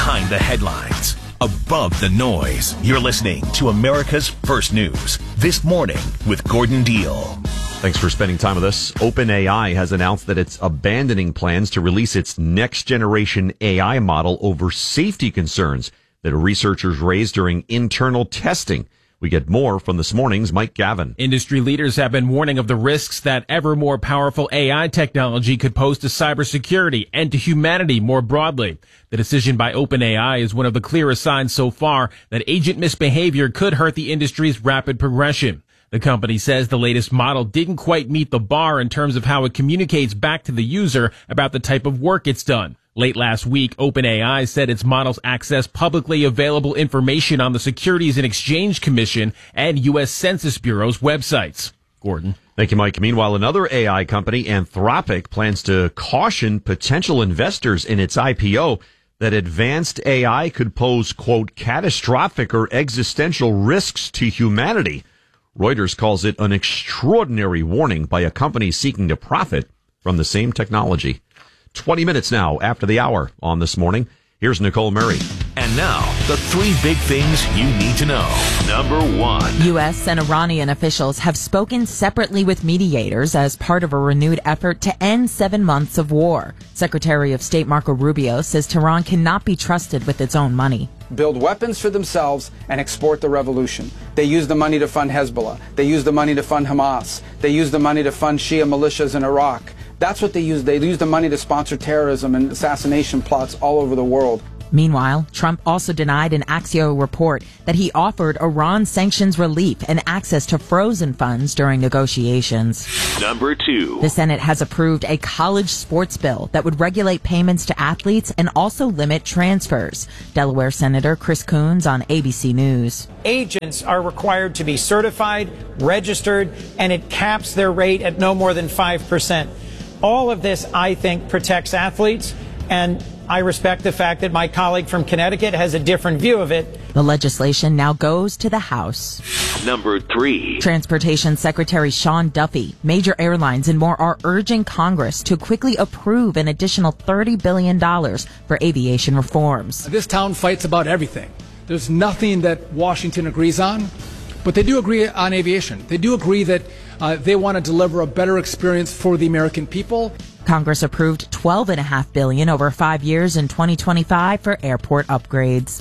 behind the headlines, above the noise. You're listening to America's First News This Morning with Gordon Deal. Thanks for spending time with us. OpenAI has announced that it's abandoning plans to release its next-generation AI model over safety concerns that researchers raised during internal testing. We get more from this morning's Mike Gavin. Industry leaders have been warning of the risks that ever more powerful AI technology could pose to cybersecurity and to humanity more broadly. The decision by OpenAI is one of the clearest signs so far that agent misbehavior could hurt the industry's rapid progression. The company says the latest model didn't quite meet the bar in terms of how it communicates back to the user about the type of work it's done. Late last week, OpenAI said its models access publicly available information on the Securities and Exchange Commission and U.S. Census Bureau's websites. Gordon. Thank you, Mike. Meanwhile, another AI company, Anthropic, plans to caution potential investors in its IPO that advanced AI could pose, quote, catastrophic or existential risks to humanity. Reuters calls it an extraordinary warning by a company seeking to profit from the same technology. 20 minutes now after the hour on This Morning. Here's Nicole Murray. And now, the three big things you need to know. Number one. U.S. and Iranian officials have spoken separately with mediators as part of a renewed effort to end 7 months of war. Secretary of State Marco Rubio says Tehran cannot be trusted with its own money. Build weapons for themselves and export the revolution. They use the money to fund Hezbollah. They use the money to fund Hamas. They use the money to fund Shia militias in Iraq. That's what they use. They use the money to sponsor terrorism and assassination plots all over the world. Meanwhile, Trump also denied an Axios report that he offered Iran sanctions relief and access to frozen funds during negotiations. Number two. The Senate has approved a college sports bill that would regulate payments to athletes and also limit transfers. Delaware Senator Chris Coons on ABC News. Agents are required to be certified, registered, and it caps their rate at no more than 5%. All of this, I think, protects athletes, and I respect the fact that my colleague from Connecticut has a different view of it. The legislation now goes to the House. Number three. Transportation Secretary Sean Duffy, major airlines and more are urging Congress to quickly approve an additional $30 billion for aviation reforms. This town fights about everything. There's nothing that Washington agrees on, but they do agree on aviation. They do agree that they want to deliver a better experience for the American people. Congress approved $12.5 billion over 5 years in 2025 for airport upgrades.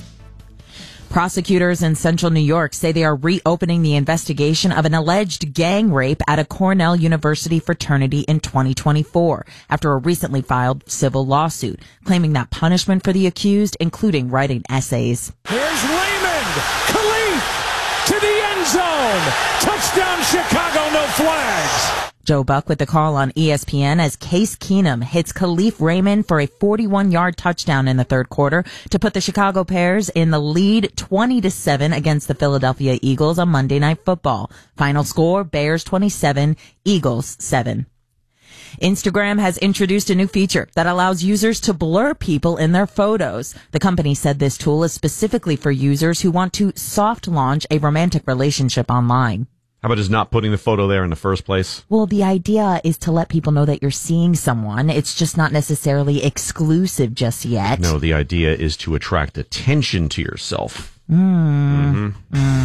Prosecutors in central New York say they are reopening the investigation of an alleged gang rape at a Cornell University fraternity in 2024 after a recently filed civil lawsuit claiming that punishment for the accused, including writing essays. Here's Raymond Khalif to the end zone. Touchdown Chicago, no flags. Joe Buck with the call on ESPN as Case Keenum hits Khalif Raymond for a 41-yard touchdown in the third quarter to put the Chicago Bears in the lead 20-7 against the Philadelphia Eagles on Monday Night Football. Final score, Bears 27, Eagles 7. Instagram has introduced a new feature that allows users to blur people in their photos. The company said this tool is specifically for users who want to soft launch a romantic relationship online. How about just not putting the photo there in the first place? Well, the idea is to let people know that you're seeing someone. It's just not necessarily exclusive just yet. No, the idea is to attract attention to yourself. Who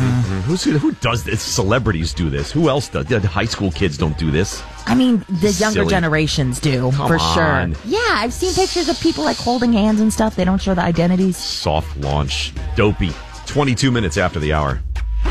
does this? Celebrities do this. Who else does? High school kids don't do this. I mean, the younger Silly. generations do, Come for on. sure. Yeah, I've seen pictures of people like holding hands and stuff. They don't show the identities. Soft launch. Dopey. 22 minutes after the hour.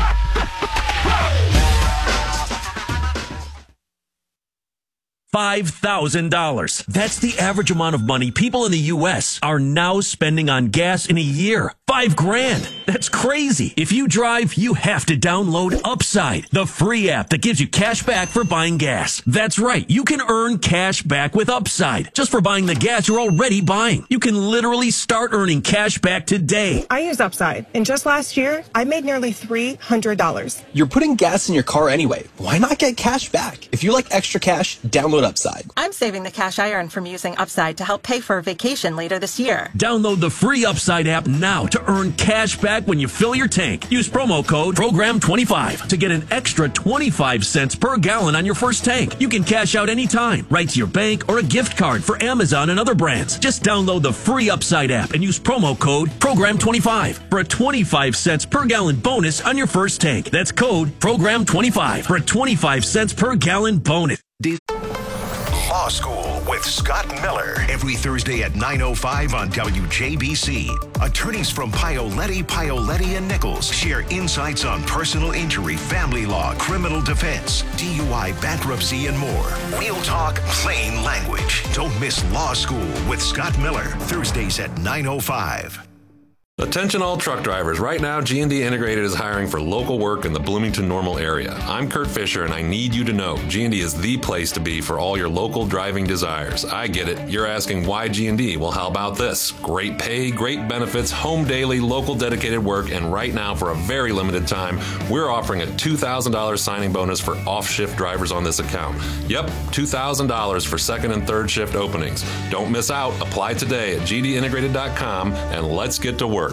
$5,000. That's the average amount of money people in the U.S. are now spending on gas in a year. $5,000. That's crazy. If you drive, you have to download Upside, the free app that gives you cash back for buying gas. That's right. You can earn cash back with Upside just for buying the gas you're already buying. You can literally start earning cash back today. I use Upside, and just last year, I made nearly $300. You're putting gas in your car anyway. Why not get cash back? If you like extra cash, download Upside. I'm saving the cash I earn from using Upside to help pay for a vacation later this year. Download the free Upside app now to to earn cash back when you fill your tank. Use promo code PROGRAM25 to get an extra 25 cents per gallon on your first tank. You can cash out anytime, right to your bank or a gift card for Amazon and other brands. Just download the free Upside app and use promo code PROGRAM25 for a 25 cents per gallon bonus on your first tank. That's code PROGRAM25 for a 25 cents per gallon bonus. Law School with Scott Miller. Every Thursday at 9:05 on WJBC. Attorneys from Paoletti, and Nichols share insights on personal injury, family law, criminal defense, DUI, bankruptcy, and more. We'll talk plain language. Don't miss Law School with Scott Miller. Thursdays at 9:05. Attention all truck drivers. Right now, G&D Integrated is hiring for local work in the Bloomington-Normal area. I'm Kurt Fisher, and I need you to know G&D is the place to be for all your local driving desires. I get it. You're asking why G&D? Well, how about this? Great pay, great benefits, home daily, local dedicated work, and right now, for a very limited time, we're offering a $2,000 signing bonus for off-shift drivers on this account. Yep, $2,000 for second and third shift openings. Don't miss out. Apply today at gdintegrated.com, and let's get to work.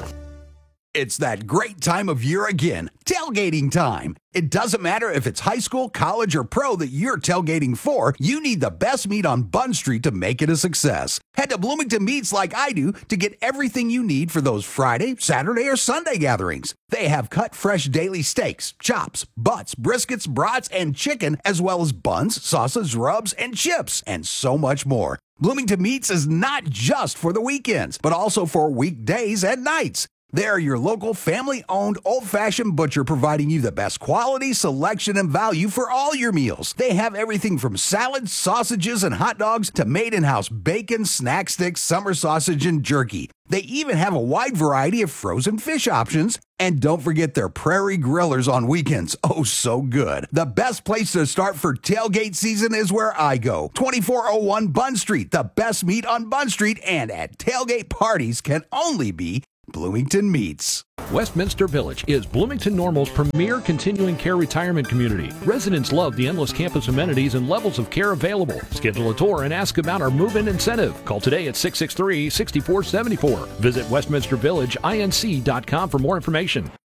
It's that great time of year again, tailgating time. It doesn't matter if it's high school, college, or pro that you're tailgating for, you need the best meat on Bunn Street to make it a success. Head to Bloomington Meats like I do to get everything you need for those Friday, Saturday, or Sunday gatherings. They have cut fresh daily steaks, chops, butts, briskets, brats, and chicken, as well as buns, sauces, rubs, and chips, and so much more. Bloomington Meats is not just for the weekends, but also for weekdays and nights. They're your local family-owned old-fashioned butcher providing you the best quality, selection, and value for all your meals. They have everything from salads, sausages, and hot dogs to made-in-house bacon, snack sticks, summer sausage, and jerky. They even have a wide variety of frozen fish options. And don't forget their prairie grillers on weekends. Oh, so good. The best place to start for tailgate season is where I go. 2401 Bunn Street. The best meat on Bunn Street and at tailgate parties can only be Bloomington Meats. Westminster Village is Bloomington-Normal's premier continuing care retirement community. Residents love the endless campus amenities and levels of care available. Schedule a tour and ask about our move-in incentive. Call today at 663-6474. Visit westminstervillageinc.com for more information.